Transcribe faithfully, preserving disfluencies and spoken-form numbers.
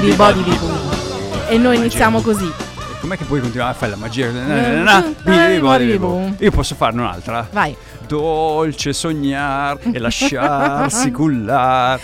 bidi bodi bidi boom. E noi iniziamo così. Com'è che puoi continuare a fare la magia? Bidi bodi boom. Io posso farne un'altra? Vai. Dolce sognar e lasciarsi cullar